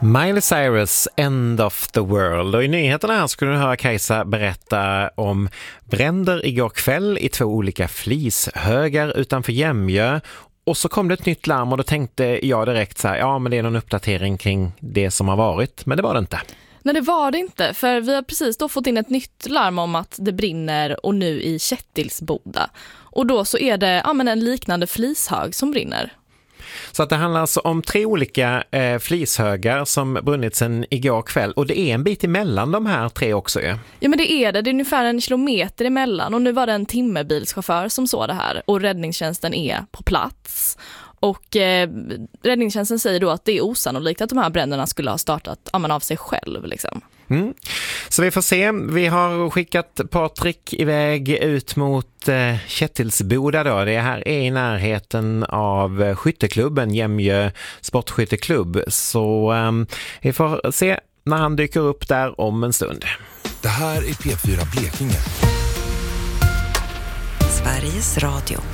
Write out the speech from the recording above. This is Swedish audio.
Miley Cyrus, End of the World. Och i nyheterna här skulle du höra Kajsa berätta om bränder igår kväll i 2 olika flishögar utanför Jämjö. Och så kom det ett nytt larm och då tänkte jag direkt så här, ja men det är någon uppdatering kring det som har varit. Men det var det inte. Nej, det var det inte, för vi har precis då fått in ett nytt larm om att det brinner och nu i Kättilsboda. Och då så är det en liknande flishög som brinner. Så att det handlar alltså om 3 olika flishögar som brunnit sedan igår kväll. Och det är en bit emellan de här 3 också ju. Ja, men det är ungefär 1 kilometer emellan. Och nu var det en timmerbilschaufför som såg det här. Och räddningstjänsten är på plats. Och räddningstjänsten säger då att det är osannolikt att de här bränderna skulle ha startat av sig själv liksom. Så vi får se. Vi har skickat Patrik iväg ut mot Kättilsboda då. Det här är i närheten av skytteklubben, Jämjö sportskytteklubb. Så vi får se när han dyker upp där om en stund. Det här är P4 Blekinge. Sveriges Radio.